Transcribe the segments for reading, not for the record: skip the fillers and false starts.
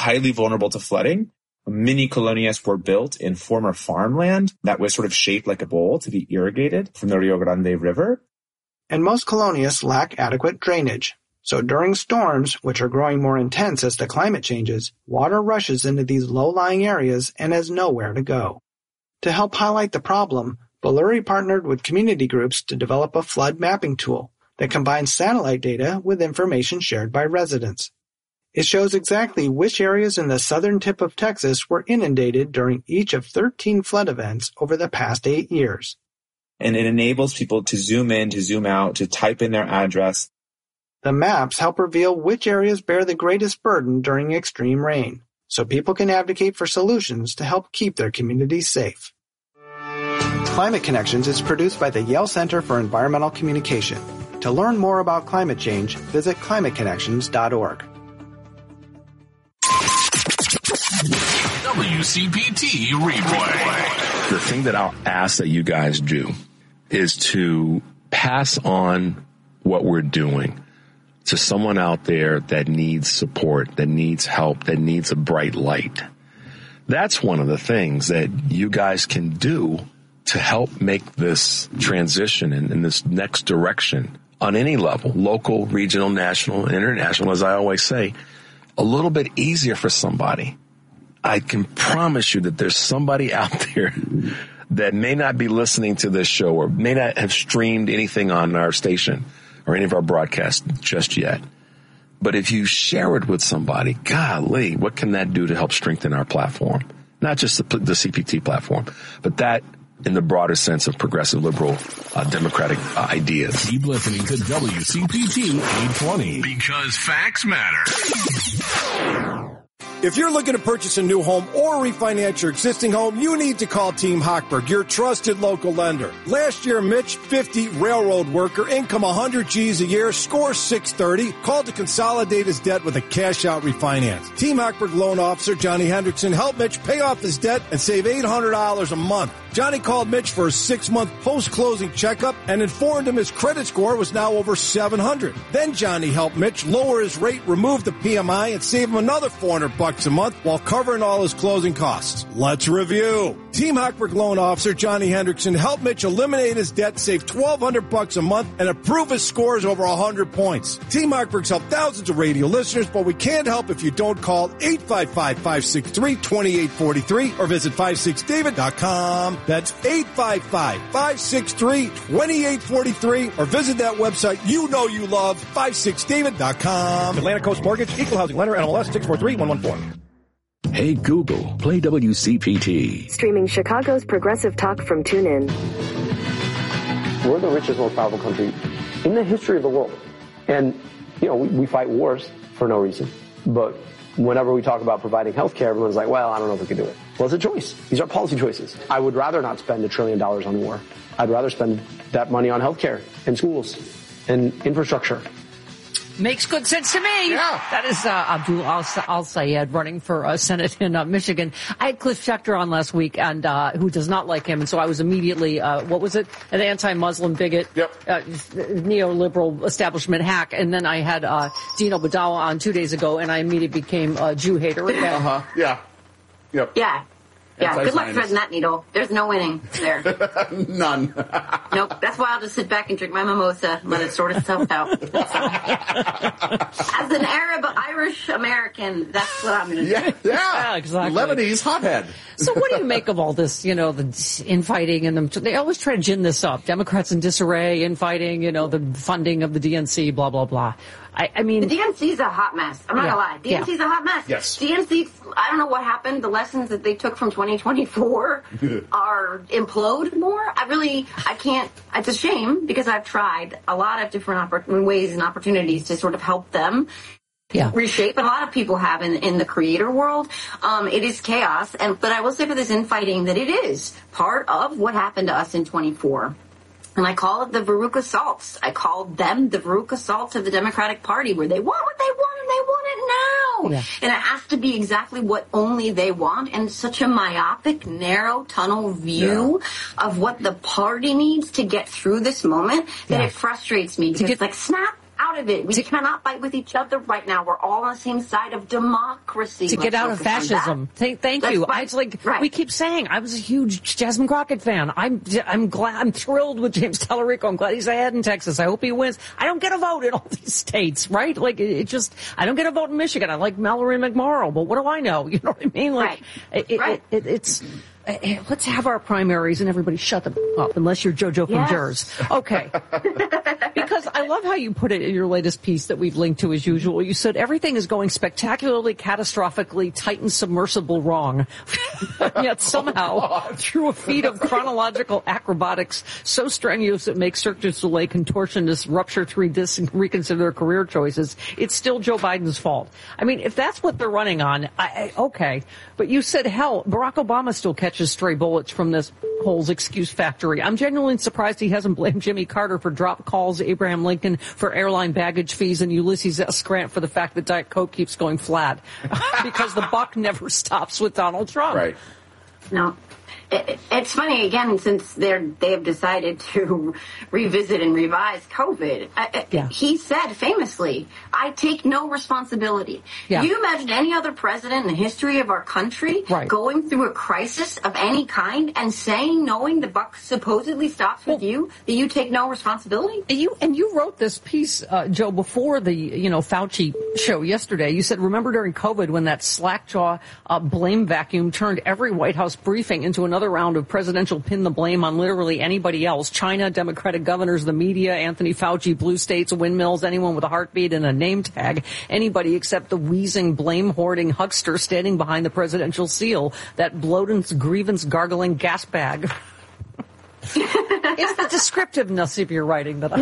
highly vulnerable to flooding. Mini colonias were built in former farmland that was sort of shaped like a bowl to be irrigated from the Rio Grande River. And most colonias lack adequate drainage. So during storms, which are growing more intense as the climate changes, water rushes into these low-lying areas and has nowhere to go. To help highlight the problem, Belluri partnered with community groups to develop a flood mapping tool that combines satellite data with information shared by residents. It shows exactly which areas in the southern tip of Texas were inundated during each of 13 flood events over the past 8 years. And it enables people to zoom in, to zoom out, to type in their address. The maps help reveal which areas bear the greatest burden during extreme rain, so people can advocate for solutions to help keep their communities safe. Climate Connections is produced by the Yale Center for Environmental Communication. To learn more about climate change, visit climateconnections.org. WCPT Replay. The thing that I'll ask that you guys do is to pass on what we're doing to someone out there that needs support, that needs help, that needs a bright light. That's one of the things that you guys can do to help make this transition in this next direction on any level, local, regional, national, international, as I always say, a little bit easier for somebody. I can promise you that there's somebody out there that may not be listening to this show or may not have streamed anything on our station or any of our broadcasts just yet. But if you share it with somebody, golly, what can that do to help strengthen our platform? Not just the CPT platform, but that in the broader sense of progressive liberal democratic ideas. Keep listening to WCPT 820 because facts matter. If you're looking to purchase a new home or refinance your existing home, you need to call Team Hochberg, your trusted local lender. Last year, Mitch, 50, railroad worker, income 100 G's a year, score 630, called to consolidate his debt with a cash-out refinance. Team Hochberg loan officer Johnny Hendrickson helped Mitch pay off his debt and save $800 a month. Johnny called Mitch for a 6-month post-closing checkup and informed him his credit score was now over 700. Then Johnny helped Mitch lower his rate, remove the PMI, and save him another $400 a month while covering all his closing costs. Let's review. Team Hochberg loan officer Johnny Hendrickson helped Mitch eliminate his debt, save $1,200 a month, and improve his scores over 100 points. Team Hochberg's helped thousands of radio listeners, but we can't help if you don't call 855-563-2843 or visit 56david.com. That's 855-563-2843 or visit that website you know you love, 56david.com. Atlantic Coast Mortgage, Equal Housing Lender, NMLS 643114. Hey Google, play WCPT. Streaming Chicago's progressive talk from TuneIn. We're the richest, most powerful country in the history of the world. And, you know, we fight wars for no reason. But whenever we talk about providing health care, everyone's like, well, I don't know if we can do it. Well, it's a choice. These are policy choices. I would rather not spend $1 trillion on war. I'd rather spend that money on health care and schools and infrastructure. Makes good sense to me. Yeah. That is Abdul Al-Sayed running for Senate in Michigan. I had Cliff Schechter on last week, and who does not like him, and so I was immediately, what was it, an anti-Muslim bigot, neoliberal establishment hack, and then I had Dino Badawa on 2 days ago, and I immediately became a Jew hater again. Yeah. Yep. Yeah. Yeah, good luck threading that needle. There's no winning there. None. Nope. That's why I'll just sit back and drink my mimosa and let it sort itself out. As an Arab, Irish American, that's what I'm going to do. Yeah, exactly. Lebanese hothead. So what do you make of all this, you know, the infighting and they always try to gin this up. Democrats in disarray, infighting, you know, the funding of the DNC, blah, blah, blah. I mean, the DNC's a hot mess. I'm not gonna lie. DNC's a hot mess. Yes. DNC, I don't know what happened. The lessons that they took from 2024 are implode more. I can't. It's a shame because I've tried a lot of different ways and opportunities to sort of help them. Reshape, and a lot of people have in the creator world. It is chaos, but I will say for this infighting that it is part of what happened to us in 24. And I call it the Baruch assaults. I called them the Baruch assaults of the Democratic Party, where they want what they want and they want it now. Yeah. And it has to be exactly what only they want, and such a myopic, narrow tunnel view of what the party needs to get through this moment that it frustrates me because it's like, snap out of it. We cannot fight with each other right now. We're all on the same side of democracy. To get out of fascism. Thank you. We keep saying I was a huge Jasmine Crockett fan. I'm glad. I'm thrilled with James Tallarico. I'm glad he's ahead in Texas. I hope he wins. I don't get a vote in all these states, right? Like I don't get a vote in Michigan. I like Mallory McMorrow, but what do I know? You know what I mean? Like, it's. Let's have our primaries and everybody shut them up, unless you're JoJo from Jers. Okay. Because I love how you put it in your latest piece that we've linked to as usual. You said everything is going spectacularly, catastrophically, Titan submersible wrong. Yet somehow, through a feat of chronological acrobatics so strenuous it makes Cirque du Soleil contortionists rupture 3 discs and reconsider their career choices, it's still Joe Biden's fault. I mean, if that's what they're running on, okay. But you said, hell, Barack Obama still catches stray bullets from this whole excuse factory. I'm genuinely surprised he hasn't blamed Jimmy Carter for drop calls, Abraham Lincoln for airline baggage fees, and Ulysses S. Grant for the fact that Diet Coke keeps going flat. Because the buck never stops with Donald Trump. Right. No. It's funny, again, since they have decided to revisit and revise COVID. He said famously, I take no responsibility. Yeah. You imagine any other president in the history of our country going through a crisis of any kind and saying, knowing the buck supposedly stops with you, that you take no responsibility? You wrote this piece, Joe, before the Fauci show yesterday. You said, remember during COVID when that slackjaw blame vacuum turned every White House briefing into another round of presidential pin the blame on literally anybody else. China, Democratic governors, the media, Anthony Fauci, blue states, windmills, anyone with a heartbeat and a name tag, anybody except the wheezing, blame-hoarding huckster standing behind the presidential seal, that bloated, grievance-gargling gas bag. It's the descriptiveness of your writing that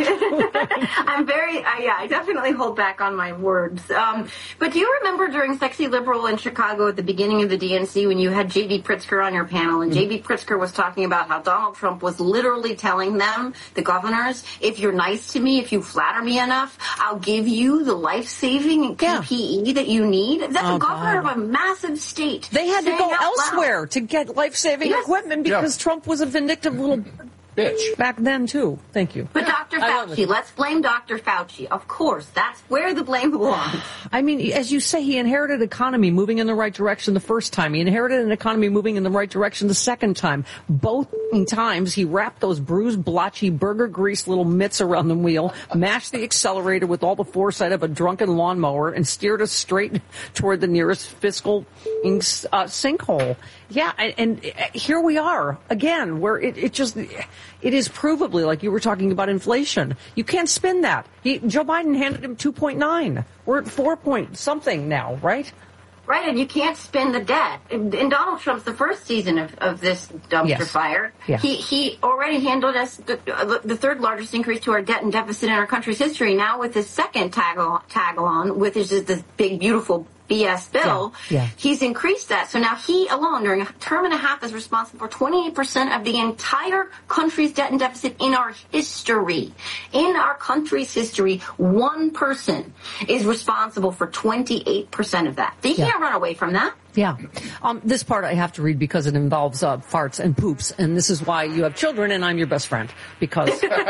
I definitely hold back on my words. But do you remember during Sexy Liberal in Chicago at the beginning of the DNC when you had J.B. Pritzker on your panel, and J.B. Pritzker was talking about how Donald Trump was literally telling them, the governors, if you're nice to me, if you flatter me enough, I'll give you the life-saving PPE that you need? That's a governor of a massive state. They had to go elsewhere to get life-saving equipment because Trump was a vindictive little bitch. Back then, too. Thank you. But Dr. Fauci, let's blame Dr. Fauci. Of course, that's where the blame belongs. I mean, as you say, he inherited an economy moving in the right direction the first time. He inherited an economy moving in the right direction the second time. Both times, he wrapped those bruised, blotchy, burger grease little mitts around the wheel, mashed the accelerator with all the foresight of a drunken lawnmower, and steered us straight toward the nearest fiscal sinkhole. Yeah, and here we are again, where it is provably, like you were talking about inflation. You can't spin that. Joe Biden handed him 2.9. We're at 4 point something now, right? Right, and you can't spin the debt. In Donald Trump's the first season of this dumpster fire, he already handled us the third largest increase to our debt and deficit in our country's history. Now with his second tag along, with this big, beautiful BS bill, he's increased that. So now he alone, during a term and a half, is responsible for 28% of the entire country's debt and deficit in our history. In our country's history, one person is responsible for 28% of that. They can't run away from that. Yeah. This part I have to read because it involves farts and poops, and this is why you have children and I'm your best friend, because...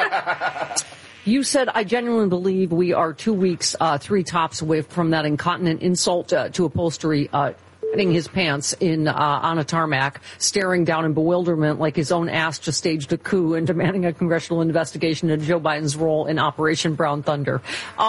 You said, I genuinely believe we are 2 weeks, 3 tops away from that incontinent insult to upholstery, getting his pants on a tarmac, staring down in bewilderment like his own ass just staged a coup and demanding a congressional investigation into Joe Biden's role in Operation Brown Thunder.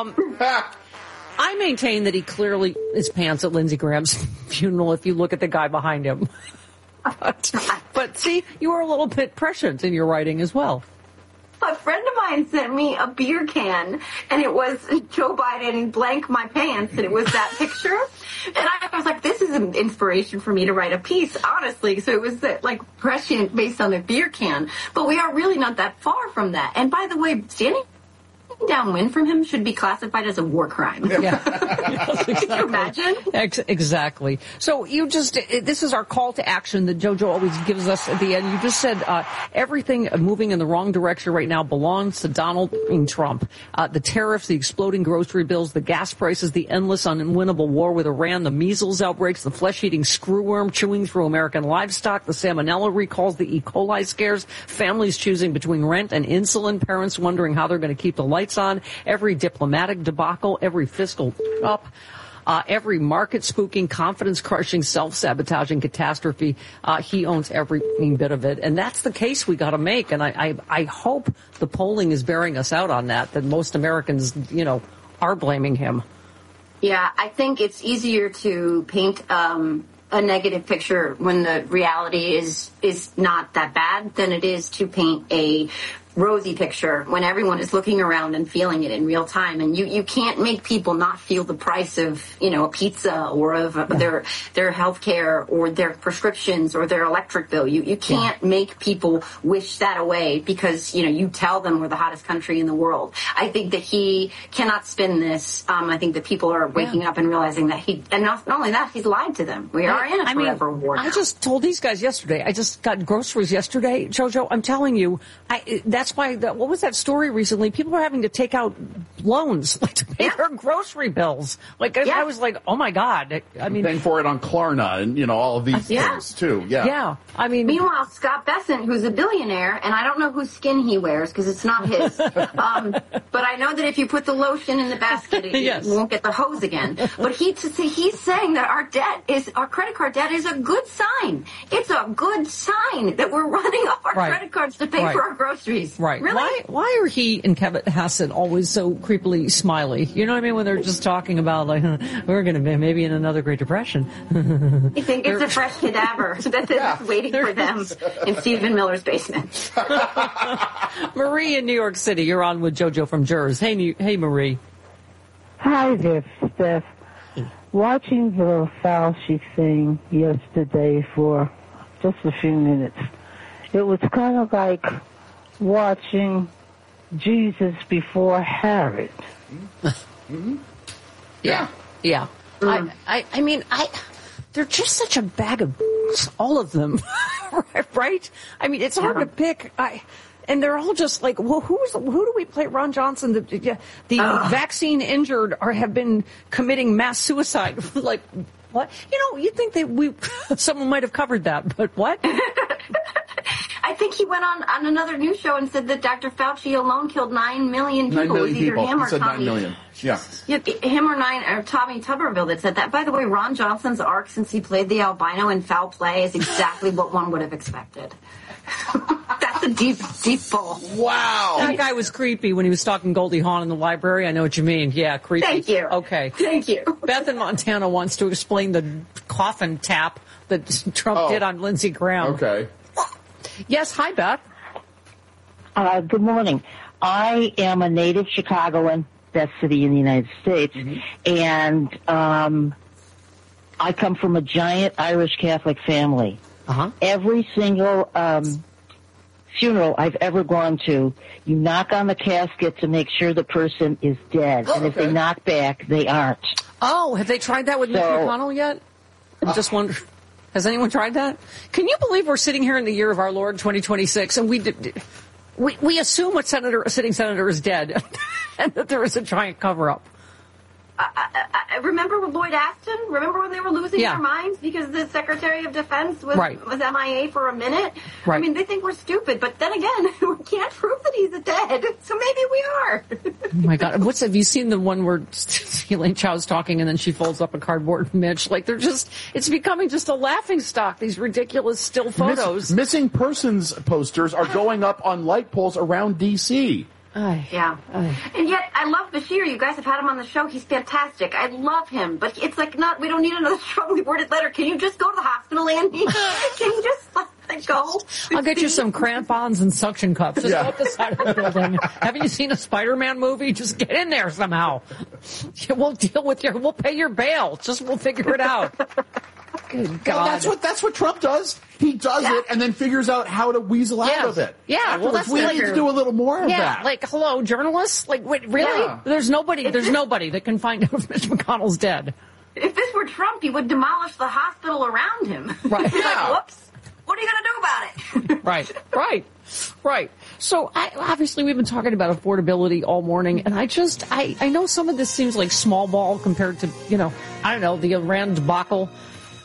I maintain that he clearly his pants at Lindsey Graham's funeral if you look at the guy behind him. But see, you were a little bit prescient in your writing as well. A friend of mine sent me a beer can, and it was Joe Biden blank my pants, and it was that picture. And I was like, this is an inspiration for me to write a piece, honestly. So it was prescient based on a beer can. But we are really not that far from that. And by the way, standing downwind from him should be classified as a war crime. Yeah. Can you imagine? Exactly. So this is our call to action that JoJo always gives us at the end. You just said everything moving in the wrong direction right now belongs to Donald Trump. The tariffs, the exploding grocery bills, the gas prices, the endless unwinnable war with Iran, the measles outbreaks, the flesh-eating screwworm chewing through American livestock, the salmonella recalls, the E. coli scares, families choosing between rent and insulin, parents wondering how they're going to keep the lights lights on, every diplomatic debacle, every fiscal up, every market spooking, confidence crushing, self-sabotaging catastrophe. He owns every bit of it. And that's the case we got to make. And I hope the polling is bearing us out on that most Americans, are blaming him. Yeah, I think it's easier to paint a negative picture when the reality is not that bad than it is to paint a rosy picture when everyone is looking around and feeling it in real time. And you can't make people not feel the price of, a pizza or of their health care or their prescriptions or their electric bill. You can't make people wish that away because, you tell them we're the hottest country in the world. I think that he cannot spin this. I think that people are waking up and realizing that and not only that, he's lied to them. We are in a forever war now. I just told these guys yesterday, I just got groceries yesterday, Jojo. I'm telling you, that's why, what was that story recently? People are having to take out loans to pay their grocery bills. I was like, oh my God. I mean, paying for it on Klarna and, all of these things too. Yeah. Yeah. I mean, meanwhile, Scott Bessent, who's a billionaire, and I don't know whose skin he wears because it's not his. But I know that if you put the lotion in the basket, you won't get the hose again. But he's saying that our credit card debt is a good sign. It's a good sign that we're running up our credit cards to pay for our groceries. Right. Really? Why are he and Kevin Hassett always so creepily smiley? You know what I mean? When they're just talking about, we're going to be maybe in another Great Depression. I think it's a fresh cadaver that's waiting for them in Stephen Miller's basement. Marie in New York City, you're on with JoJo from Jers. Hey, Marie. Hi there, Steph. Watching the Fauci thing yesterday for just a few minutes, it was kind of like watching Jesus before Herod. Mm-hmm. Yeah. I mean, they're just such a bag of all of them, right? I mean, it's hard to pick. And they're all just like, well, who do we play? Ron Johnson, the vaccine injured have been committing mass suicide. Like, what? You'd think someone might have covered that, but what? I think he went on another news show and said that Dr. Fauci alone killed 9 million people. 9 million people. Him He or said Tommy. 9 million. Yeah. Him or Tommy Tuberville that said that. By the way, Ron Johnson's arc since he played the albino in Foul Play is exactly what one would have expected. That's a deep pull. Wow. That guy was creepy when he was stalking Goldie Hawn in the library. I know what you mean. Yeah, creepy. Thank you. Okay. Thank you. Beth in Montana wants to explain the coffin tap that Trump did on Lindsey Graham. Okay. Yes, hi, Beth. Good morning. I am a native Chicagoan, best city in the United States, and I come from a giant Irish Catholic family. Every single funeral I've ever gone to, you knock on the casket to make sure the person is dead, and if they knock back, they aren't. Oh, have they tried that with Mitch McConnell yet? I'm just wondering. Has anyone tried that? Can you believe we're sitting here in the year of our Lord 2026 and we assume a sitting senator is dead and that there is a giant cover-up? I remember with Lloyd Aston. Remember when they were losing their minds because the Secretary of Defense was MIA for a minute? Right. I mean, they think we're stupid, but then again, we can't prove that he's dead, so maybe we are. Oh my God. Have you seen the one where Elaine Chow's talking and then she folds up a cardboard Mitch? Like, it's becoming just a laughingstock, these ridiculous still photos. Missing persons posters are going up on light poles around D.C. Yeah. And yet, I love Bashir. You guys have had him on the show. He's fantastic. I love him. But it's like, we don't need another strongly worded letter. Can you just go to the hospital, Andy? Can you just let it go? I'll get you some crampons and suction cups. Just go up the side of the building. Haven't you seen a Spider-Man movie? Just get in there somehow. We'll we'll pay your bail. We'll figure it out. Good God. Well, that's what Trump does. He does it and then figures out how to weasel out of it. Yeah, we need to do a little more of that. Like, hello, journalists? Like, wait, really? Yeah. There's nobody that can find out if Mitch McConnell's dead. If this were Trump, he would demolish the hospital around him. Right. Like, whoops. What are you going to do about it? Right. So, obviously, we've been talking about affordability all morning, and I know some of this seems like small ball compared to, the Iran debacle.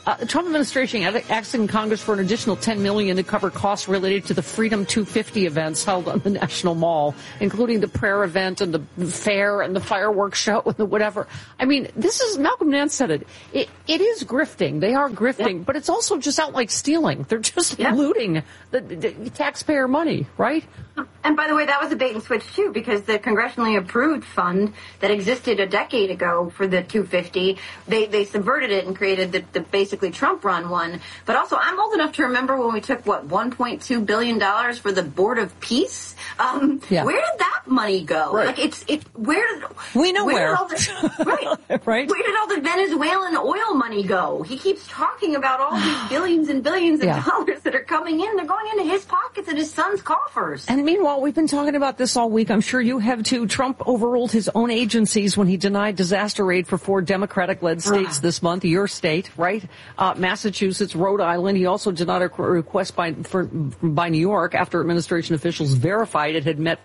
The Trump administration asking Congress for an additional $10 million to cover costs related to the Freedom 250 events held on the National Mall, including the prayer event and the fair and the fireworks show and the whatever. I mean, this is, Malcolm Nance said it. It is grifting. They are grifting, but it's also just outright stealing. They're just looting the taxpayer money, right? And by the way, that was a bait and switch too, because the congressionally approved fund that existed a decade ago for the 250, they subverted it and created the basically Trump-run one. But also, I'm old enough to remember when we took $1.2 billion for the Board of Peace. Where did that money go? Right. Like where did we know where? Did all the, right. Where did all the Venezuelan oil money go? He keeps talking about all these billions and billions of dollars that are coming in. They're going into his pockets and his son's coffers. And meanwhile, we've been talking about this all week. I'm sure you have too. Trump overruled his own agencies when he denied disaster aid for 4 Democratic-led states this month. Your state, right? Massachusetts, Rhode Island. He also denied a request by New York after administration officials verified it had met.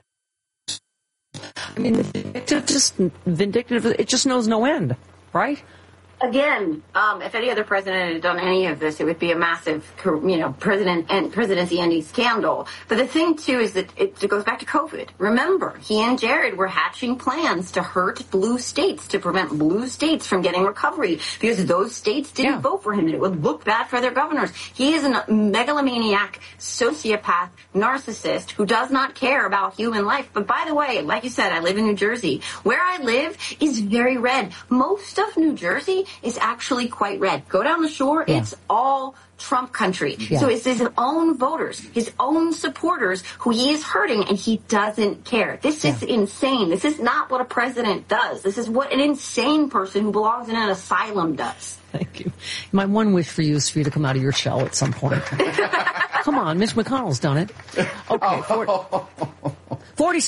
I mean, it's just vindictive. It just knows no end, right? Again, if any other president had done any of this, it would be a massive, presidency ending scandal. But the thing too is that it goes back to COVID. Remember, he and Jared were hatching plans to hurt blue states, to prevent blue states from getting recovery, because those states didn't vote for him, and it would look bad for their governors. He is a megalomaniac, sociopath, narcissist who does not care about human life. But by the way, like you said, I live in New Jersey. Where I live is very red. Most of New Jersey is actually quite red. Go down the shore, it's all Trump country. Yeah. So it's his own voters, his own supporters who he is hurting, and he doesn't care. This is insane. This is not what a president does. This is what an insane person who belongs in an asylum does. Thank you. My one wish for you is for you to come out of your shell at some point. Come on, Mitch McConnell's done it. Okay,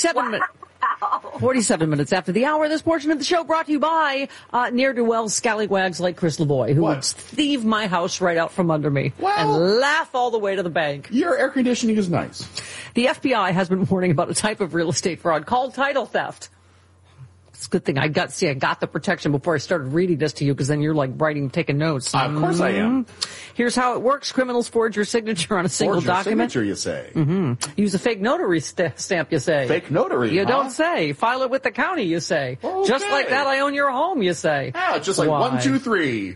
47 minutes after the hour. This portion of the show brought to you by ne'er-do-well scallywags like Chris LeBoy, who would thieve my house right out from under me and laugh all the way to the bank. Your air conditioning is nice. The FBI has been warning about a type of real estate fraud called title theft. It's a good thing I got the protection before I started reading this to you, because then you're like taking notes. Of course I am. Here's how it works. Criminals forge your signature on a single document. Signature, you say. Use a fake notary stamp, you say. Fake notary, You don't say. File it with the county, you say. Okay. Just like that, I own your home, you say. Yeah, just like 1, 2, 3.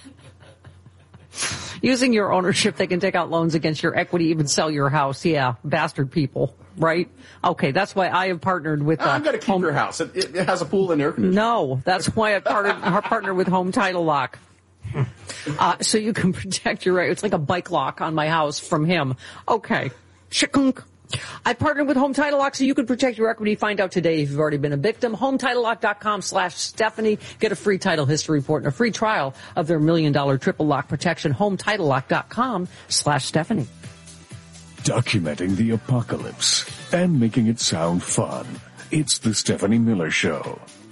Using your ownership, they can take out loans against your equity, even sell your house. Yeah, bastard people, right? Okay, that's why I have partnered with... I'm going to keep your house. It has a pool and air conditioning. No, that's why I partnered with Home Title Lock. So you can protect your right. It's like a bike lock on my house from him. Okay. Shikunk. I partnered with Home Title Lock so you can protect your equity. Find out today if you've already been a victim. HomeTitleLock.com/Stephanie. Get a free title history report and a free trial of their $1 million triple lock protection. HomeTitleLock.com/Stephanie. Documenting the apocalypse and making it sound fun. It's the Stephanie Miller Show.